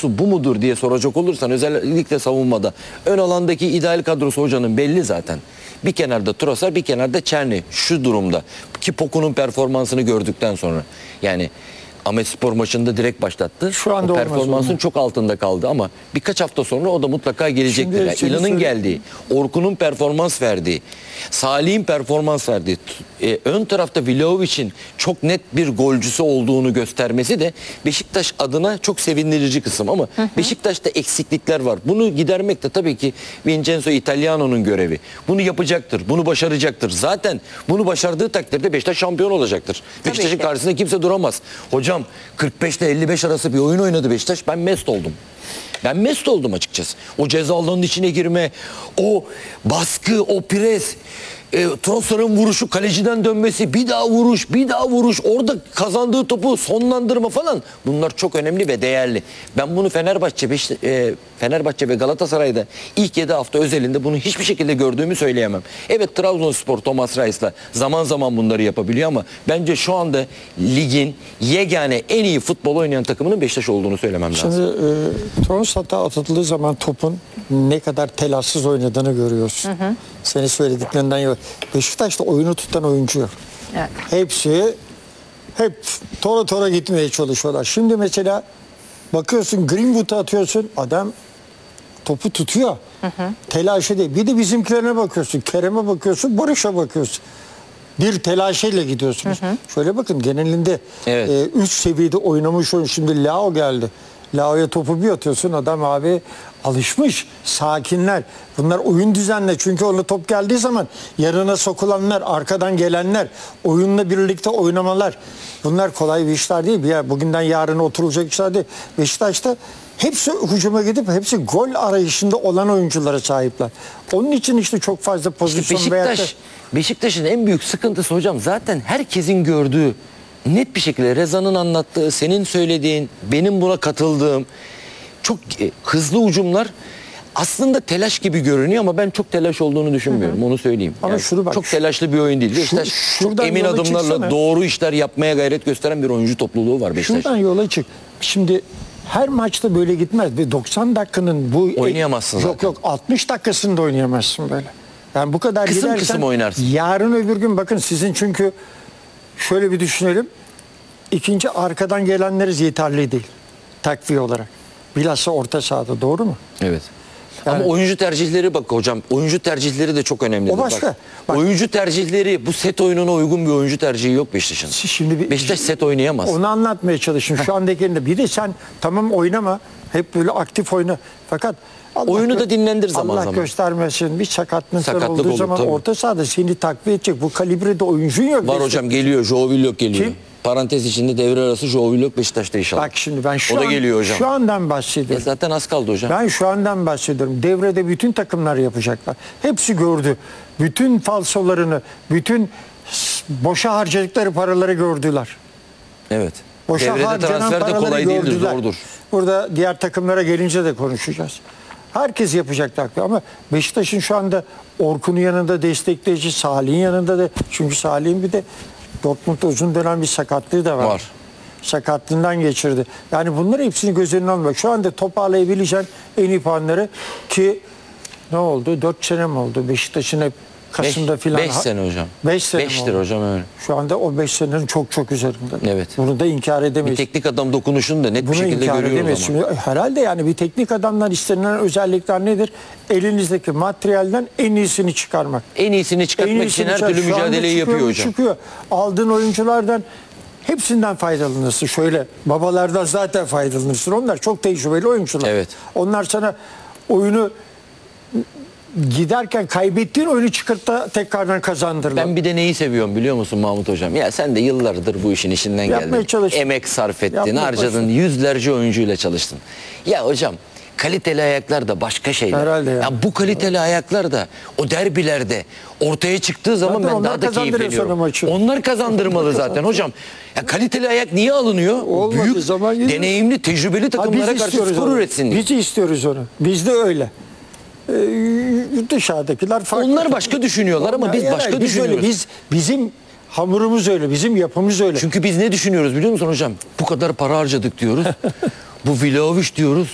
kadrosu bu mudur diye soracak olursan, özellikle savunmada ön alandaki ideal kadrosu hocanın belli zaten. Bir kenarda Trossard, bir kenarda Çerni şu durumda ki Poku'nun performansını gördükten sonra, yani Ahmetspor maçında direkt başlattı. Şu anda o performansın olmaz. Çok altında kaldı ama birkaç hafta sonra o da mutlaka gelecektir. Yani İlhan'ın geldiği, Orkun'un performans verdiği, Salih'in performans verdiği, ön tarafta Vlahovic'in çok net bir golcüsü olduğunu göstermesi de Beşiktaş adına çok sevindirici kısım ama Beşiktaş'ta eksiklikler var. Bunu gidermek de tabii ki Vincenzo Italiano'nun görevi. Bunu yapacaktır, bunu başaracaktır. Zaten bunu başardığı takdirde Beşiktaş şampiyon olacaktır. Beşiktaş'ın karşısında kimse duramaz. Hocam 45 ile 55 arası bir oyun oynadı Beşiktaş. Ben mest oldum. Ben mest oldum açıkçası. O ceza alanının içine girme, o baskı, o pres, Trossard'ın vuruşu, kaleciden dönmesi, bir daha vuruş, bir daha vuruş, orada kazandığı topu sonlandırma falan. Bunlar çok önemli ve değerli. Ben bunu Fenerbahçe ve Galatasaray'da ilk 7 hafta özelinde bunu hiçbir şekilde gördüğümü söyleyemem. Evet, Trabzonspor Thomas Reis'la zaman zaman bunları yapabiliyor ama bence şu anda ligin yegane en iyi futbol oynayan takımının Beşiktaş olduğunu söylemem lazım. Şimdi Trossard'a atıldığı zaman topun ne kadar telaşsız oynadığını görüyorsun. Senin söylediklerinden yok. Beşiktaş'ta oyunu tutan oyuncu yok. Evet. Hep tora gitmeye çalışıyorlar. Şimdi mesela bakıyorsun Greenwood'a atıyorsun, adam topu tutuyor. Telaşı değil. Bir de bizimkilerine bakıyorsun. Kerem'e bakıyorsun, Barış'a bakıyorsun. Bir telaşıyla gidiyorsunuz. Şöyle bakın, genelinde Evet. üst seviyede oynamış oyun. Şimdi Lao geldi. Lao'ya topu bir atıyorsun, adam abi alışmış, sakinler. Bunlar oyun düzenli, çünkü ona top geldiği zaman yanına sokulanlar, arkadan gelenler, oyunla birlikte oynamalar. Bunlar kolay bir işler değil. Bugünden yarına oturulacak işler değil. Beşiktaş'ta hepsi hücuma gidip hepsi gol arayışında olan oyunculara sahipler. Onun için işte çok fazla pozisyon Beşiktaş'ın en büyük sıkıntısı hocam zaten herkesin gördüğü, net bir şekilde Reza'nın anlattığı, senin söylediğin, benim buna katıldığım çok hızlı hücumlar aslında telaş gibi görünüyor ama ben çok telaş olduğunu düşünmüyorum. Onu söyleyeyim. Ama Yani şunu bak, çok telaşlı bir oyun değil. Beşiktaş çok emin adımlarla doğru işler yapmaya gayret gösteren bir oyuncu topluluğu var Beşiktaş. Şuradan yola çık. Şimdi her maçta böyle gitmez. Bir 90 dakikanın bu oynayamazsın zaten. Yok 60 dakikasında oynayamazsın böyle. Yani bu kadar Kısım kısım oynarsın. Yarın öbür gün bakın sizin, çünkü şöyle bir düşünelim. İkinci arkadan gelenleriz yeterli değil takviye olarak. Bilhassa orta sahada, doğru mu? Evet. Yani, ama oyuncu tercihleri bak hocam. Oyuncu tercihleri de çok önemli. O başka. Bak, oyuncu tercihleri, bu set oyununa uygun bir oyuncu tercihi yok Beşiktaş'ın. Şimdi Beşiktaş set oynayamaz. Onu anlatmaya çalışın şu andakinde. Bir de sen tamam oynama. Hep böyle aktif oyna. Fakat oyunu da dinlendir zaman Allah zaman. göstermesin, bir sakatlık olduğu olur, zaman tabii. orta sahada seni takviye edecek. Bu kalibrede oyuncun yok. Var hocam, geliyor. Joe Willock geliyor. Kim? Parantez içinde devre arası Joe Willock Beşiktaş'ta inşallah. Bak şimdi ben o da geliyor hocam. şu andan bahsediyorum. Zaten az kaldı hocam. Ben şu andan bahsediyorum. Devrede bütün takımlar yapacaklar. Hepsi gördü. Bütün falsolarını, bütün boşa harcadıkları paraları gördüler. Evet. Boşa Devrede harcanan transfer de paraları kolay değildir, gördüler. zordur. Burada diğer takımlara gelince de konuşacağız. Herkes yapacak takviye ama Beşiktaş'ın şu anda Orkun'un yanında destekleyici, Salih'in yanında da, çünkü Salih'in bir de Dortmund'da uzun dönem bir sakatlığı da var. Sakatlığından geçirdi. Yani bunları hepsini göz önüne almak. Şu anda toparlayabileceğin en iyi puanları, ki ne oldu? 4 sene mi oldu? Beşiktaş'ın hep Kasım'da filan. 5 sene hocam. 5 sene 5'tir hocam öyle. Şu anda o 5 senenin çok üzerinde. Evet. Bunu da inkar edemeyiz. Bir teknik adam dokunuşunu da net bir Bunu şekilde inkar görüyoruz edemeyiz. ama. Şimdi herhalde yani bir teknik adamdan istenilen özellikler nedir? Elinizdeki materyalden en iyisini çıkarmak. En iyisini çıkartmak için her türlü mücadeleyi yapıyor hocam. Çıkıyor. Aldığın oyunculardan hepsinden faydalanırsın. Şöyle babalardan zaten faydalanırsın. Onlar çok tecrübeli oyuncular. Evet. Onlar sana oyunu giderken kaybettiğin oyunu çıkarıp da tekrardan kazandırırlar. Ben bir de neyi seviyorum biliyor musun Mahmut hocam? Ya sen de yıllardır bu işin içinden Yapmaya geldin. çalıştın. Emek sarf ettin, Yapmaya harcadın, çalıştın. yüzlerce oyuncuyla çalıştın. Ya hocam, kaliteli ayaklar da başka şeyler. Herhalde ya. Ya bu kaliteli ayaklar da o derbilerde ortaya çıktığı zaman Zaten ben onlar daha da kazandırıyor keyifleniyorum. sana maçı. Onlar kazandırmalı zaten hocam. Ya kaliteli ayak niye alınıyor? Olmadığı Büyük, zaman geliyor. deneyimli, tecrübeli takımlara karşı skor onu. üretsin diye. Biz istiyoruz onu. Biz de öyle. Dışarıdakiler farklı. Onlar başka düşünüyorlar ama biz başka düşünüyoruz. Öyle, bizim hamurumuz öyle, bizim yapımız öyle. Çünkü biz ne düşünüyoruz biliyor musun hocam? Bu kadar para harcadık diyoruz. Bu Vlahovic diyoruz.